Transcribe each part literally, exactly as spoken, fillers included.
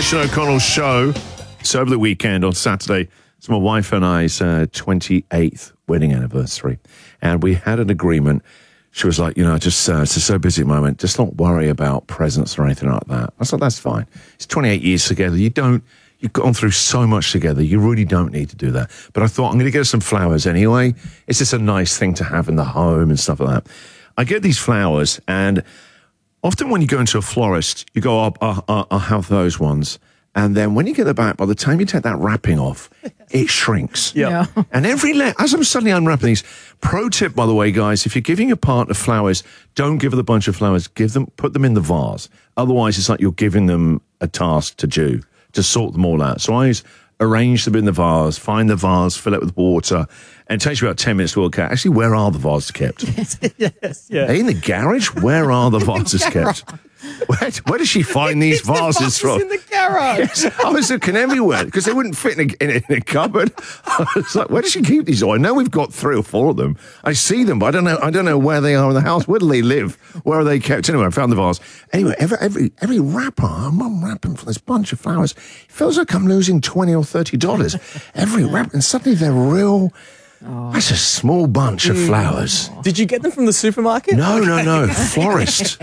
Christian O'Connell show. It's over the weekend on Saturday. It's my wife and I's uh, twenty-eighth wedding anniversary. And we had an agreement. She was like, you know, just uh, it's a so busy at the moment. Just don't worry about presents or anything like that. I said, that's fine. It's twenty-eight years together. You don't, you've gone through so much together. You really don't need to do that. But I thought, I'm going to get her some flowers anyway. It's just a nice thing to have in the home and stuff like that. I get these flowers, and often when you go into a florist, you go, oh, uh, uh, I'll have those ones. And then when you get them back, by the time you take that wrapping off, it shrinks. Yeah. And every le- as I'm suddenly unwrapping these, pro tip, by the way, guys, if you're giving your partner flowers, don't give her the bunch of flowers. Give them, put them in the vase. Otherwise, it's like you're giving them a task to do, to sort them all out. So I always arrange them in the vase, find the vase, fill it with water, and it takes you about ten minutes to work out, actually, where are the vases kept? Yes, yeah. Are they in the garage? Where are the vases kept? Where, where does she find these vases from? in the garage. Yes, I was looking everywhere because they wouldn't fit in a, in, a, in a cupboard. I was like, where does she keep these? Oh, I know we've got three or four of them. I see them, but I don't know. I don't know where they are in the house. Where do they live? Where are they kept? Anyway, I found the vase. Anyway, every every every wrapper, I'm unwrapping for this bunch of flowers. It feels like I'm losing twenty or thirty dollars every wrap, and suddenly they're real. Oh. That's a small bunch of flowers. Did you get them from the supermarket? No, no, no, florist.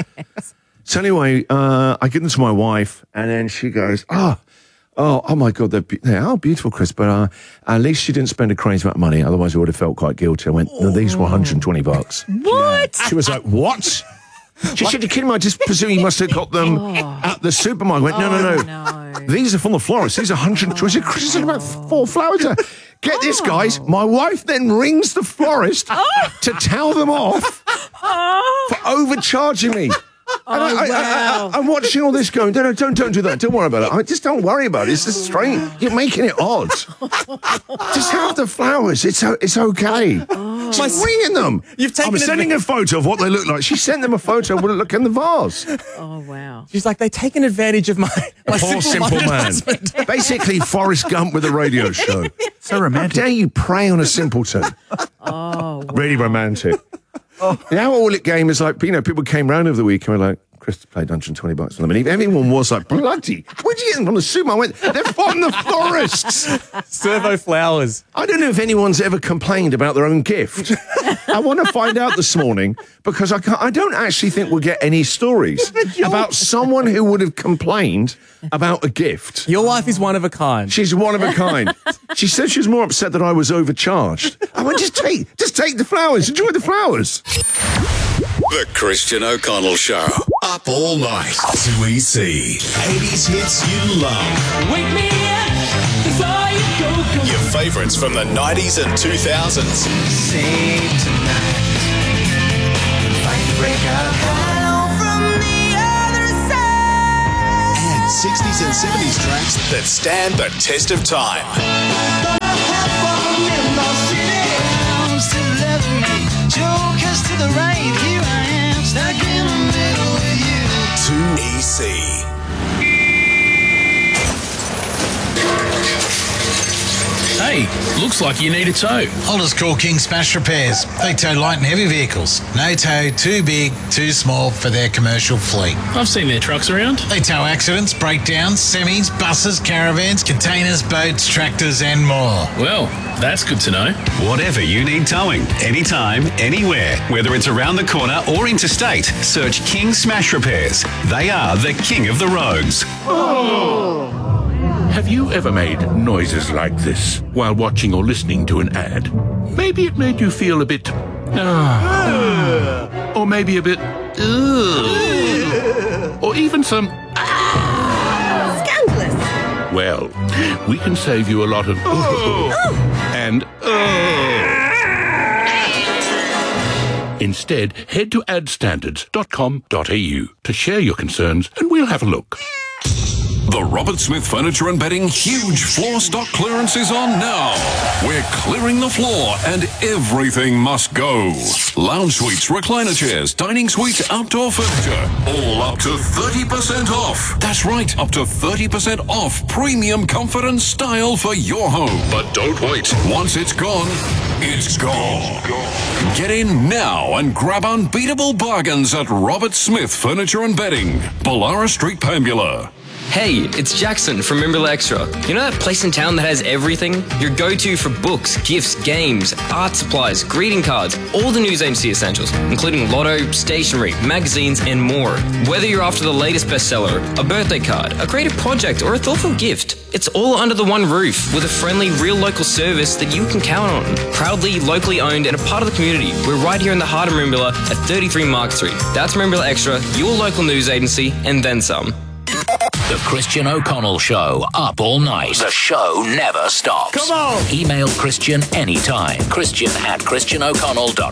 So anyway, uh, I give them to my wife, and then she goes, oh, oh, oh my God, they're, be- they are beautiful, Chris, but uh, at least she didn't spend a crazy amount of money, otherwise I would have felt quite guilty. I went, no, these were one hundred twenty bucks. What? She was like, what? She said, you kidding me? I just presume you must have got them oh. at the supermarket. I went, no, no, no, no. These are from the florist. These are one hundred twenty. Oh. Chris said about four flowers there. Get this, guys. My wife then rings the florist oh. to tell them off oh. for overcharging me. Oh, I, I, wow. I, I, I'm watching all this going, don't, don't, don't do that. Don't worry about it. I just don't worry about it. It's just strange. You're making it odd. Just have the flowers. It's it's okay. Oh. She's ringing them. You've taken I'm sending a photo of what they look like. She sent them a photo of what it look in the vase. Oh, wow. She's like, they've taken advantage of my, my poor simple, simple man. Husband. Basically, Forrest Gump with a radio show. So romantic. How dare you prey on a simpleton? Oh, wow. Really romantic. Oh. Now all it game is like, you know, people came round over the week and were like, Chris paid one hundred twenty bucks for them. And everyone was like, bloody, where'd you get them from the supermarket? I went, they're from the florists. Servo flowers. I don't know if anyone's ever complained about their own gift. I want to find out this morning because I, can't, I don't actually think we'll get any stories about someone who would have complained about a gift. Your wife is one of a kind. She's one of a kind. She said she was more upset that I was overcharged. I went, just take, just take the flowers. Enjoy the flowers. The Christian O'Connell Show. Up all night to E C. eighties hits you love. Wake me up before you go, go. Your favourites from the nineties and two thousands. Save tonight. Fight to break out. Hello from the other side. And sixties and seventies tracks that stand the test of time. Jokers to the right, here I am, stuck in the middle with you. To E C. Hey, looks like you need a tow. I'll just call King Smash Repairs. They tow light and heavy vehicles. No tow too big, too small for their commercial fleet. I've seen their trucks around. They tow accidents, breakdowns, semis, buses, caravans, containers, boats, tractors and more. Well, that's good to know. Whatever you need towing, anytime, anywhere, whether it's around the corner or interstate, search King Smash Repairs. They are the king of the roads. Oh. Have you ever made noises like this while watching or listening to an ad? Maybe it made you feel a bit... Uh, or maybe a bit... Uh, or even some... Scandalous. Well, we can save you a lot of... Uh, and... Uh, instead, head to ad standards dot com dot a u to share your concerns and we'll have a look. The Robert Smith Furniture and Bedding huge floor stock clearance is on now. We're clearing the floor and everything must go. Lounge suites, recliner chairs, dining suites, outdoor furniture, all up to thirty percent off. That's right, up to thirty percent off premium comfort and style for your home. But don't wait. Once it's gone, it's gone. Get in now and grab unbeatable bargains at Robert Smith Furniture and Bedding, Ballara Street, Pambula. Hey, it's Jackson from Mimbrilla Extra. You know that place in town that has everything? Your go-to for books, gifts, games, art supplies, greeting cards, all the news agency essentials, including lotto, stationery, magazines, and more. Whether you're after the latest bestseller, a birthday card, a creative project, or a thoughtful gift, it's all under the one roof with a friendly, real local service that you can count on. Proudly, locally owned, and a part of the community. We're right here in the heart of Merimbula at thirty-three Mark Street. That's Merimbula Extra, your local news agency, and then some. The Christian O'Connell Show, up all night. The show never stops. Come on! Email Christian anytime. Christian at christian o'connell dot